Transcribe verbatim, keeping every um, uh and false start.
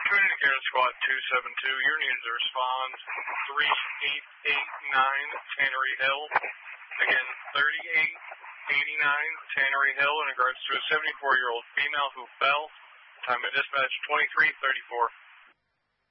Community Care Squad two seven two, you're needed to respond three eight eight nine Tannery Hill. Again, thirty-eight eighty-nine Tannery Hill in regards to a seventy-four-year-old female who fell. Time of dispatch twenty-three thirty-four.